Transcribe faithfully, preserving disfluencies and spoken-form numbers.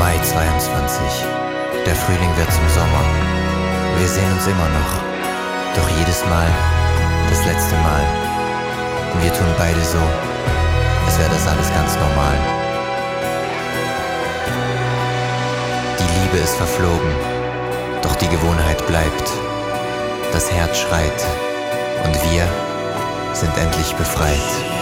Mai zweiundzwanzig. Der Frühling wird zum Sommer. Wir sehen uns immer noch. Doch jedes Mal das letzte Mal. Und wir tun beide so, als wäre das alles ganz normal. Die Liebe ist verflogen, doch die Gewohnheit bleibt. Das Herz schreit und wir sind endlich befreit.